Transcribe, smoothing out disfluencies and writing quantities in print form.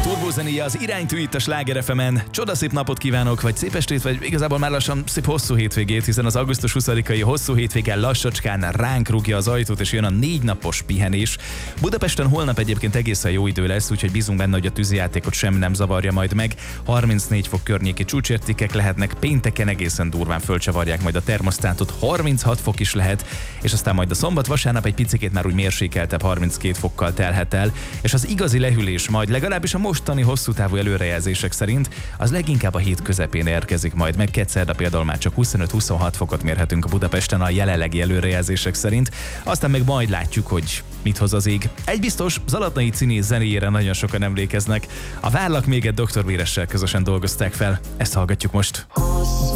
Turbózenéje az iránytű itt a Sláger FM-en. Csodaszép napot kívánok, vagy szép estét, vagy igazából már lassan szép hosszú hétvégét, hiszen az augusztus 20-ai hosszú hétvégen lassacskán ránk rúgja az ajtót, és jön a 4 napos pihenés. Budapesten holnap egyébként egészen jó idő lesz, úgyhogy bízunk benne, hogy a tűzijátékot sem nem zavarja majd meg. 34 fok környéki csúcsértékek lehetnek, pénteken egészen durván fölcsavarják majd a termosztátot, 36 fok is lehet, és aztán majd a szombat-vasárnap egy picikét már úgy mérsékeltebb 32 fokkal telhet el, és az igazi lehűlés majd legalábbis a mostani hosszú távú előrejelzések szerint az leginkább a hét közepén érkezik majd meg. Kedszerda például már csak 25-26 fokot mérhetünk a Budapesten a jelenlegi előrejelzések szerint, aztán meg majd látjuk, hogy mit hoz az ég. Egy biztos, Zalatnai Cini zenéjére nagyon sokan emlékeznek. A Várlak még egy Dr. Véressel közösen dolgozták fel. Ezt hallgatjuk most.